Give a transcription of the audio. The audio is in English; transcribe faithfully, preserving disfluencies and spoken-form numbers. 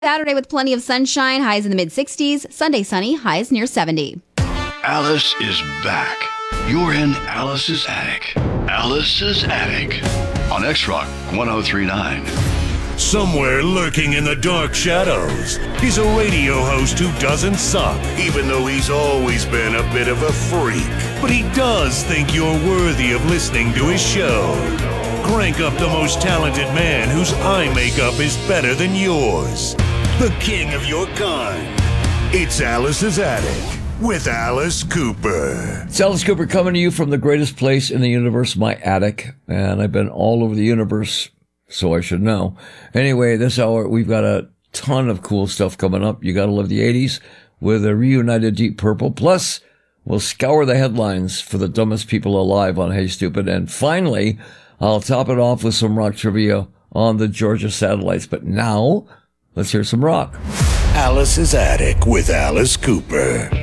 Saturday with plenty of sunshine, highs in the mid sixties. Sunday sunny, highs near seventy. Alice is back. You're in Alice's Attic. Alice's Attic on X-Rock one oh three point nine. Somewhere lurking in the dark shadows, he's a radio host who doesn't suck, even though he's always been a bit of a freak. But he does think you're worthy of listening to his show. Crank up the most talented man whose eye makeup is better than yours. The king of your kind. It's Alice's Attic with Alice Cooper. It's Alice Cooper coming to you from the greatest place in the universe, my attic. And I've been all over the universe, so I should know. Anyway, this hour, we've got a ton of cool stuff coming up. You gotta love the eighties with a reunited Deep Purple. Plus, we'll scour the headlines for the dumbest people alive on Hey Stupid. And finally, I'll top it off with some rock trivia on the Georgia Satellites. But now, let's hear some rock. Alice's Attic with Alice Cooper.